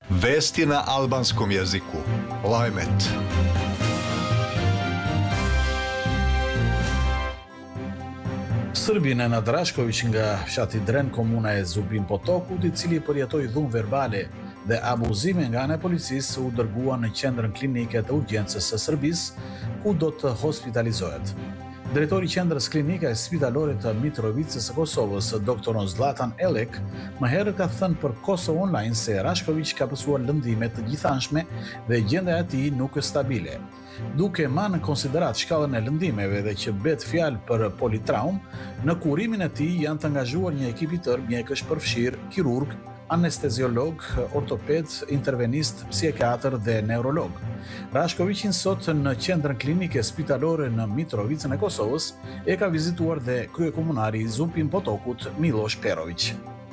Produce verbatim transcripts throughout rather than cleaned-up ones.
Vesti na albanskom jeziku. Lajmet. Sërbi Nenad Rashković nga fshati Dren, komuna e Zubin Potokut, i cili përjetoi dhunë verbale dhe abuzime nga ana e policisë, u dërgua në qendrën klinike të urgjencës së Serbisë, ku do të hospitalizohet. Drejtori i qendrës klinike spitalore të Mitrovicës së Kosovës, doktor Zlatan Elek, më herët ka thënë për Kosovo Online se Rashković ka pësuar lëndime të gjithanshme dhe gjendja e tij nuk është stabile. Duke marrë në konsiderat shkallën e lëndimeve dhe që bet fjalë për politraum, në kurimin e tij janë të angazhuar një ekip i tërë mjekësh përfshirë kirurg, anesteziolog, ortoped, intervenist, psikiatër dhe neurolog. Rashkovićin sot në qendrën klinike spitalore në Mitrovicën e Kosovës e ka vizituar dhe kryekomunari i Zubin Potokut, Miloš Perović.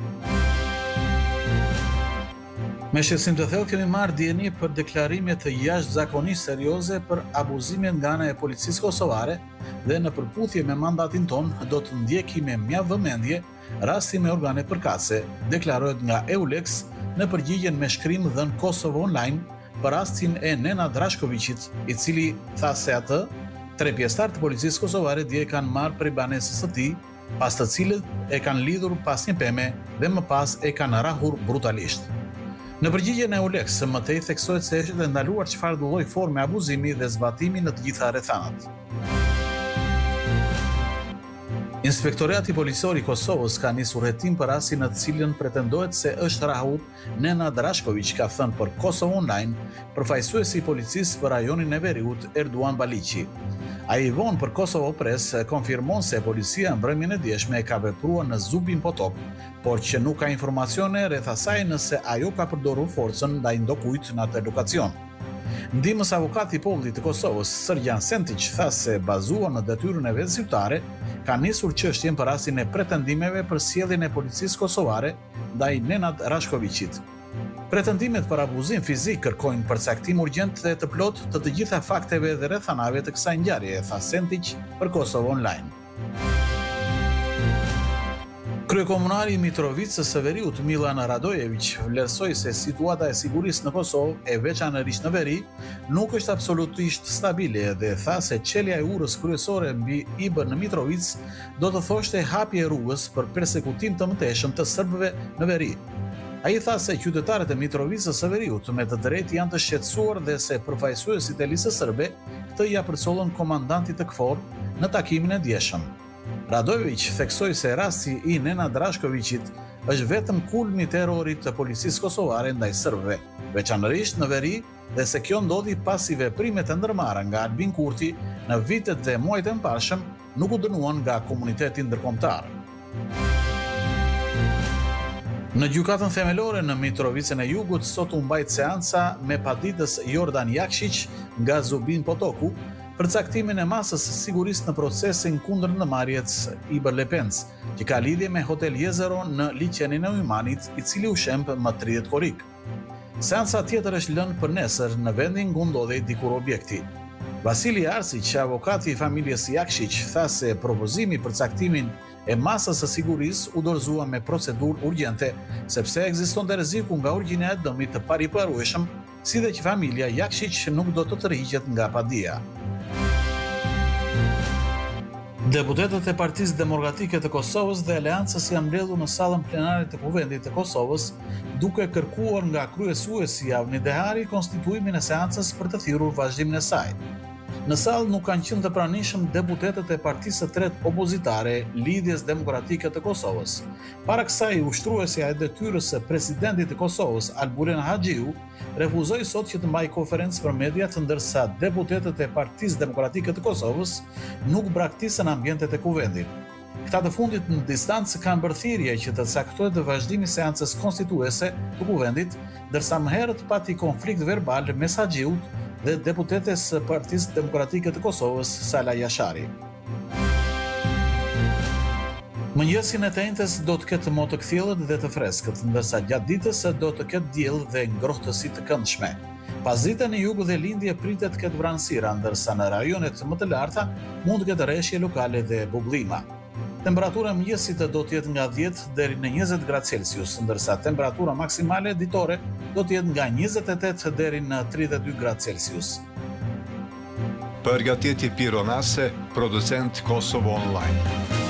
Me shqetësim të thellë kemi marrë dieni për deklarime të jashtëzakonisht serioze për abuzimin nga ana e policisë kosovare dhe në përputhje me mandatin ton do të ndjeki me mjaft vëmendje rastin me organe përkatëse, deklarohet nga Eulex në përgjigjen me shkrim dhënë Kosovo Online për rastin e Nenad Rashkovićit, i cili tha se atë tre pjesëtar të policisë kosovare dje kanë marrë prej banesës së tij, pas të cilët e kanë lidhur pas një peme dhe më pas e kanë rrahur brutalisht. Në përgjigjen e Eulex, më tej theksohet se është ndaluar çfarë do lloj forme abuzimi dhe zbatimi në të gjitha rrethanat. Inspektorati Policor i Kosovës ka nisur hetim për rastin në të cilën pretendohet se është rrahur Nenad Rashković, ka thënë për Kosovo Online përfaqësuesi i policisë për rajonin e Veriut, Erduan Baliqi. Ai i vonë për Kosovo Press konfirmon se policia mbrëmjen e dieshme ka vepruar në Zubin Potok, por që nuk ka informacione rreth asaj nëse ajo ka përdorur forcën ndaj ndokujt në atë lokacion. Ndihmës avokati i popullit të Kosovës, Srđan Sentić, tha se bazuar në detyrën e vet zyrtare, ka nisur çështjen për rastin e pretendimeve për sjelljen e policisë kosovare ndaj Nenad Rashkovićit. Pretendimet për abuzim fizik kërkojnë përcaktim urgjent dhe të plot të të gjitha fakteve dhe rrethanave të kësaj ngjarjeje, tha Sentić për Kosovo Online. Kryekomunari i Mitrovicës së Veriut, Milan Radojević, vlerësoi se situata e sigurisë në Kosovë, e veçanërisht në Veri, nuk është absolutisht stabile dhe tha se çelja e urës kryesore mbi I B në Mitrovicë do të thoshte hapje e rrugës për persekutim të mëtejshëm të serbëve në Veri. Ai tha se qytetarët e Mitrovicës së Veriut me të drejtë janë të shqetësuar dhe se përfaqësuesit e listës serbe këtë ja përsollën komandantit të KFOR në takimin e dieshëm. Radojević theksoi se rasti i Nenad Rashkovićit është vetëm kulmi i terrorit të policisë kosovare ndaj serbëve, veçanërisht në Veri, dhe se kjo ndodhi pasi veprimet e ndërmarra nga Albin Kurti në vitet dhe muajt e mbarshëm nuk u dënuan nga komuniteti ndërkombëtar. Në gjykatën themelore në Mitrovicën e Jugut sot u mbajt seanca me paditës Jordan Jakšić nga Zubin Potoku për caktimin e masës së sigurisë në procesin kundër ndërmarrjes Iber Lepenc, që ka lidhje me Hotel Jezero në liçenin e Ujmanit, i cili u shemb më tridhjetë korrik. Seanca tjetër është lënë për nesër në vendin ku ndodhej dikur objekti. Vasili Arsić, avokati i familjes Jakšić, tha se propozimi për caktimin e masës së sigurisë u dorëzua me procedurë urgjente, sepse ekzistonte rreziku nga origjina e dëmit të pariparueshëm, si dhe që familja Jakšić nuk do të tërhiqet nga padia. Deputetët e Partisë Demokratike të Kosovës dhe Aleancës janë mbledhur në sallën plenare të Kuvendit të Kosovës, duke kërkuar nga kryesuesi Avni Dehari konstituimin e seancës për të thirrur vazhdimin e saj. Në sallë nuk kanë qenë të pranishëm deputetët e Partisë së Tretë opozitare, Lidhjes Demokratike të Kosovës. Para kësaj, ushtruesja e detyrës së presidentit të Kosovës, Albulen Haxhiu, refuzoi sot që të mbajë konferencë për media, ndërsa deputetët e Partisë Demokratike të Kosovës nuk braktisën ambientet e kuvendit. Këta të fundit në distancë kanë bërë thirrje që të caktohet vazhdimi i seancës konstituese të kuvendit, ndërsa më herët pati konflikt verbal mes Haxhiut dhe deputetes së Partisë Demokratike të Kosovës, Sala Jashari. Mëngjesin e të njëjtës do të ketë mo të kthjellët dhe të freskët, ndërsa gjatë ditës do të ketë diell dhe ngrohtësi të këndshme. Pas ditën në jug dhe lindje pritet ketë vranësira, ndërsa në rajonet më të larta mund të ketë rreshje lokale dhe bubëllima. Temperatura e mëngjesit do të jetë nga dhjetë deri në njëzet gradë Celsius, ndërsa temperatura maksimale ditore do të jetë nga njëzet e tetë deri në tridhjetë e dy gradë Celsius. Përgatitje pironase, producent Kosovo Online.